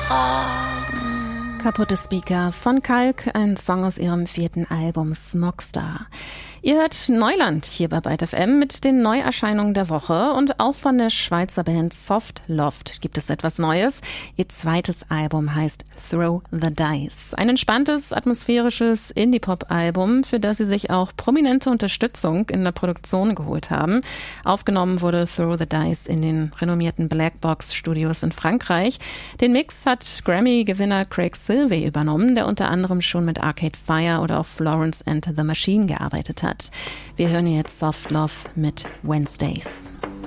Kaputte Speaker von Kalk, ein Song aus ihrem 4. Album Smogstar. Ihr hört Neuland hier bei Byte FM mit den Neuerscheinungen der Woche und auch von der Schweizer Band Soft Loft gibt es etwas Neues. Ihr 2. Album heißt Throw the Dice. Ein entspanntes, atmosphärisches Indie-Pop-Album, für das sie sich auch prominente Unterstützung in der Produktion geholt haben. Aufgenommen wurde Throw the Dice in den renommierten Blackbox Studios in Frankreich. Den Mix hat Grammy-Gewinner Craig Silvey übernommen, der unter anderem schon mit Arcade Fire oder auch Florence and the Machine gearbeitet hat. Wir hören jetzt Soft Love mit Wednesdays.